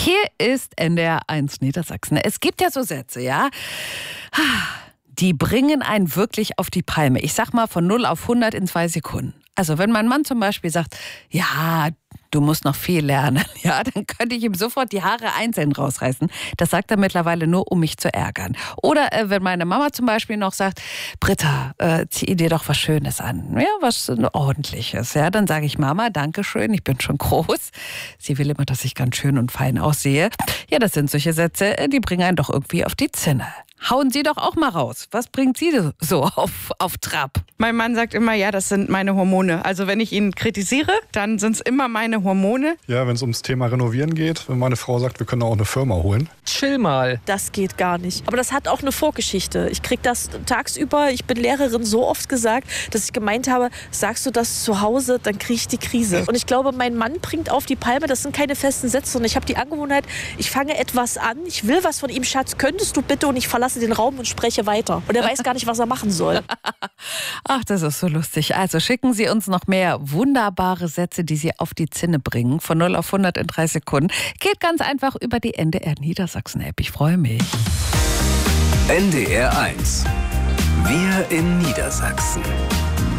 Hier ist NDR 1 Niedersachsen. Es gibt ja so Sätze, ja, die bringen einen wirklich auf die Palme. Ich sag mal von 0 auf 100 in 2 Sekunden. Also wenn mein Mann zum Beispiel sagt, ja, du musst noch viel lernen, ja, dann könnte ich ihm sofort die Haare einzeln rausreißen. Das sagt er mittlerweile nur, um mich zu ärgern. Oder wenn meine Mama zum Beispiel noch sagt, Britta, zieh dir doch was Schönes an, ja, was Ordentliches. Ja, dann sage ich, Mama, danke schön, ich bin schon groß. Sie will immer, dass ich ganz schön und fein aussehe. Ja, das sind solche Sätze, die bringen einen doch irgendwie auf die Zinne. Hauen Sie doch auch mal raus. Was bringt Sie so auf Trab? Mein Mann sagt immer, ja, das sind meine Hormone. Also wenn ich ihn kritisiere, dann sind es immer meine Hormone. Ja, wenn es ums Thema Renovieren geht, wenn meine Frau sagt, wir können auch eine Firma holen. Chill mal. Das geht gar nicht. Aber das hat auch eine Vorgeschichte. Ich krieg das tagsüber, ich bin Lehrerin, so oft gesagt, dass ich gemeint habe, sagst du das zu Hause, dann kriege ich die Krise. Und ich glaube, mein Mann bringt auf die Palme, das sind keine festen Sätze. Und ich habe die Angewohnheit, ich fange etwas an, ich will was von ihm, Schatz, könntest du bitte, und ich verlasse den Raum und spreche weiter. Und er weiß gar nicht, was er machen soll. Ach, das ist so lustig. Also schicken Sie uns noch mehr wunderbare Sätze, die Sie auf die Zinne bringen. Von 0 auf 100 in 3 Sekunden. Geht ganz einfach über die NDR Niedersachsen-App. Ich freue mich. NDR 1. Wir in Niedersachsen.